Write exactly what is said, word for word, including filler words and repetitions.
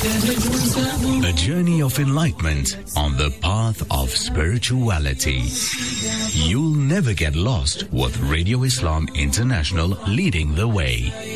A journey of enlightenment on the path of spirituality. You'll never get lost with Radio Islam International leading the way.